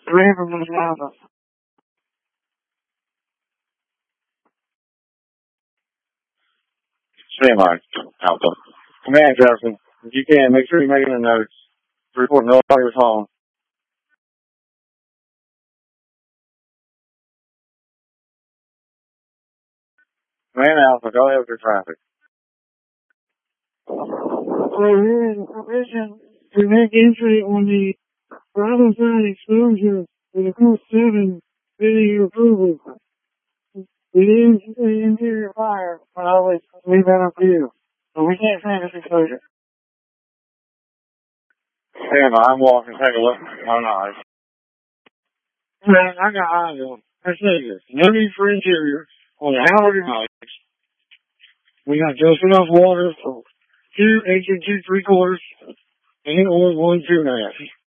Stand Alpha. Command Jefferson. If you can, make sure you're making the notes. Report nobody was home. Command Alpha, go ahead with your traffic. We're here in permission to make entry on the Bravo side exposure with a code 7 pending approval. It is the interior fire, but I always leave that up to you. So we can't say this exposure. Stand by, I'm walking, take a look. My eyes. Man, I got eyes on. I say this. No need for interior on the Howard nights. We got just enough water for 2 8 and 2 3/4 and or 1 2.5.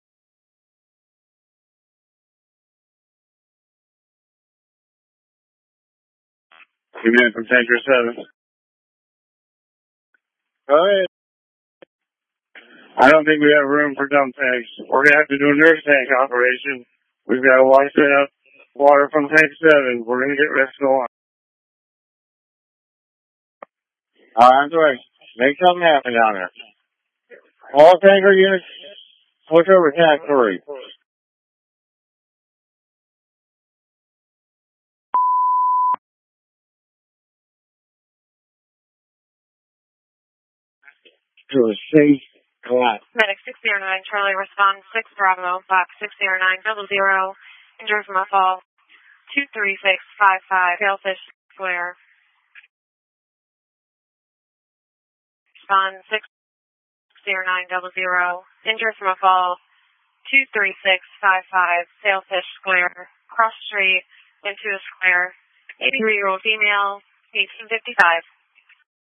Command from Tanker 7. Go ahead. I don't think we have room for dump tanks. We're going to have to do a nurse tank operation. We've got to wash out water from tank 7. We're going to get rest going. All right, great. Make something happen down there. All tanker units, switch over to tank 3. To a safe collapse. Medic 609, Charlie, respond 6 Bravo, box 60900, injured from a fall, 23655, Sailfish Square. Respond 60900, injured from a fall, 23655, Sailfish Square, cross street into a square, 83-year-old female, 1855.